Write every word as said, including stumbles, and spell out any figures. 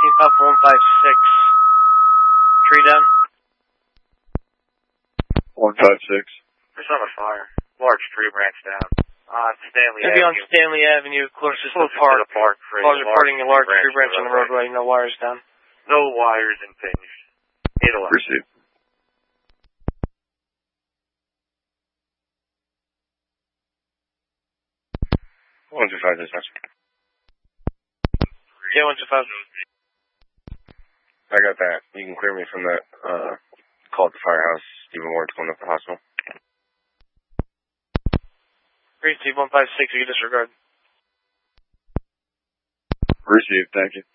Team Pop one five six. Tree down. one five six. There's not a fire. Large tree branch down. On Stanley Maybe Avenue. on Stanley Avenue, closest to the Closest park. to the park for a Cars are large parting a large tree tree branch on the roadway. No wires down. No wires impinged. eight eleven. Received. one two five dispatch. Yeah, one two five. I got that. You can clear me from that, uh, call at the firehouse. Stephen Ward's going up to the hospital. Receive one five six, you can disregard. Received, thank you.